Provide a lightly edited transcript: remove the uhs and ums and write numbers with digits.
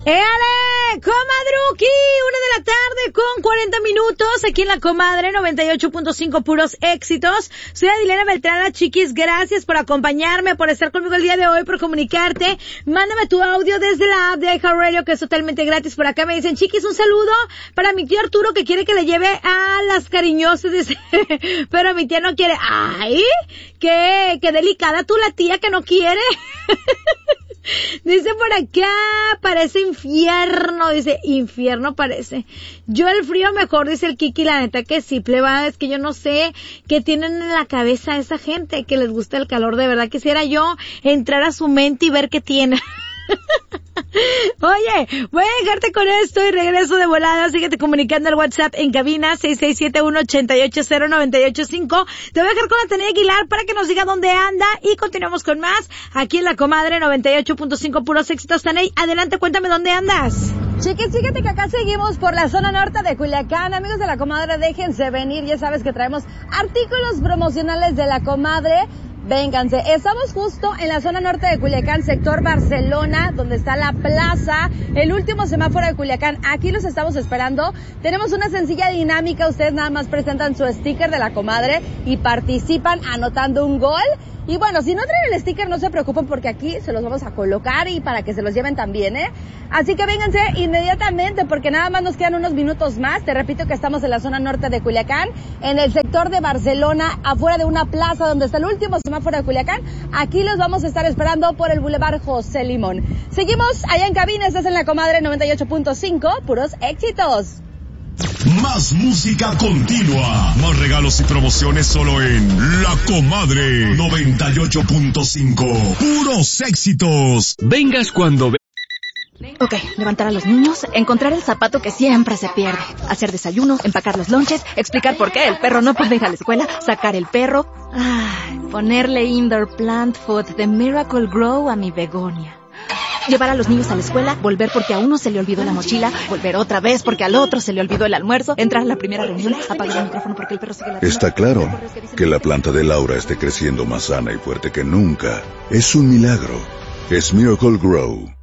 ¡Éale! ¡Comadruki! 1:40 p.m. aquí en La Comadre 98.5 puros éxitos. Soy Adilena Beltrán, chiquis, gracias por acompañarme, por estar conmigo el día de hoy, por comunicarte. Mándame tu audio desde la app de iHeartRadio, que es totalmente gratis. Por acá me dicen, chiquis, un saludo para mi tío Arturo, que quiere que le lleve a las cariñosas, dice, pero mi tía no quiere. ¡Ay! ¡Qué delicada tú, la tía, que no quiere! Dice por acá, parece infierno, dice, infierno parece. Yo el frío mejor, dice el Kiki, la neta que sí, plebada, es que yo no sé qué tienen en la cabeza esa gente que les gusta el calor, de verdad quisiera yo entrar a su mente y ver qué tiene. Oye, voy a dejarte con esto y regreso de volada. Síguete comunicando al WhatsApp en cabina 6671-880-985. Te voy a dejar con Natalia Aguilar para que nos diga dónde anda y continuamos con más aquí en La Comadre 98.5 puros éxitos. Taney, adelante, cuéntame dónde andas. Chiquis, fíjate que acá seguimos por la zona norte de Culiacán. Amigos de La Comadre, déjense venir. Ya sabes que traemos artículos promocionales de La Comadre. Vénganse, estamos justo en la zona norte de Culiacán, sector Barcelona, donde está la plaza, el último semáforo de Culiacán. Aquí los estamos esperando. Tenemos una sencilla dinámica, ustedes nada más presentan su sticker de La Comadre y participan anotando un gol. Y bueno, si no traen el sticker, no se preocupen porque aquí se los vamos a colocar y para que se los lleven también, ¿eh? Así que vénganse inmediatamente porque nada más nos quedan unos minutos más. Te repito que estamos en la zona norte de Culiacán, en el sector de Barcelona, afuera de una plaza donde está el último semáforo de Culiacán. Aquí los vamos a estar esperando por el Boulevard José Limón. Seguimos allá en cabina, estás en La Comadre 98.5, puros éxitos. Más música continua, más regalos y promociones solo en La Comadre 98.5, puros éxitos. Vengas cuando Ok, levantar a los niños, encontrar el zapato que siempre se pierde, hacer desayunos, empacar los lonches, explicar por qué el perro no puede ir a la escuela, sacar el perro, ponerle indoor plant food de Miracle Grow a mi begonia. Llevar a los niños a la escuela, volver porque a uno se le olvidó la mochila, volver otra vez porque al otro se le olvidó el almuerzo, entrar a la primera reunión, apagar el micrófono porque el perro sigue ladrando. Está claro que la planta de Laura esté creciendo más sana y fuerte que nunca. Es un milagro. Es Miracle Grow.